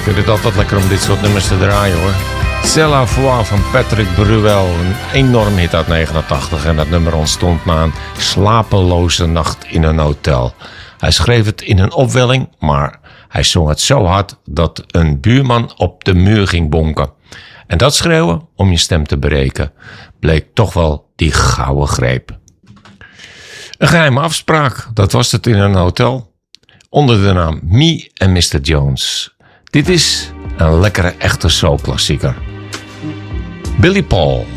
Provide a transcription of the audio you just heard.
vind het altijd lekker om dit soort nummers te draaien hoor. C'est la foi van Patrick Bruel, een enorm hit uit 89 en dat nummer ontstond na een slapeloze nacht in een hotel. Hij schreef het in een opwelling, maar hij zong het zo hard dat een buurman op de muur ging bonken. En dat schreeuwen om je stem te breken bleek toch wel die gouden greep. Een geheime afspraak, dat was het in een hotel, onder de naam Me and Mr. Jones. Dit is een lekkere echte soulklassieker. Billy Paul.